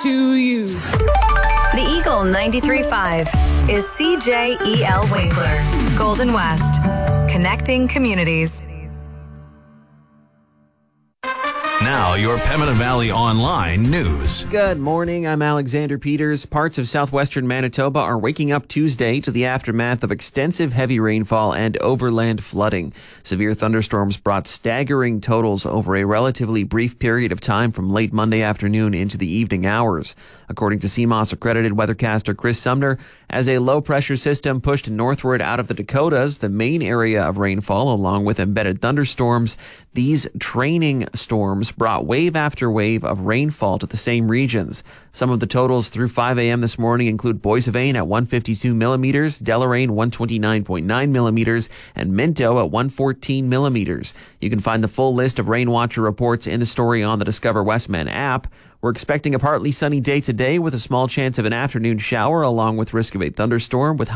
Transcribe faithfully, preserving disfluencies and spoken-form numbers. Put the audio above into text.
to you. The Eagle ninety-three point five is C J E L Winkler, Golden West, connecting communities. Now, your Pembina Valley Online news. Good morning. I'm Alexander Peters. Parts of southwestern Manitoba are waking up Tuesday to the aftermath of extensive heavy rainfall and overland flooding. Severe thunderstorms brought staggering totals over a relatively brief period of time from late Monday afternoon into the evening hours. According to C M O S-accredited weathercaster Chris Sumner, as a low-pressure system pushed northward out of the Dakotas, the main area of rainfall, along with embedded thunderstorms, these training storms brought wave after wave of rainfall to the same regions. Some of the totals through five a.m. this morning include Boissevain at one hundred fifty-two millimeters, Deloraine one hundred twenty-nine point nine millimeters, and Minto at one hundred fourteen millimeters. You can find the full list of Rainwatcher reports in the story on the Discover Westman app. We're expecting a partly sunny day today with a small chance of an afternoon shower along with risk of a thunderstorm with